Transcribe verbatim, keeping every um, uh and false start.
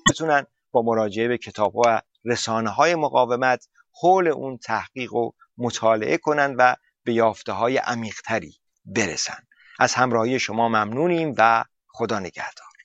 بتونن با مراجعه به کتاب‌ها و رسانه‌های مقاومت حول اون تحقیق و مطالعه کنن و به یافته‌های عمیق‌تری برسن. از همراهی شما ممنونیم و خدا نگهدار.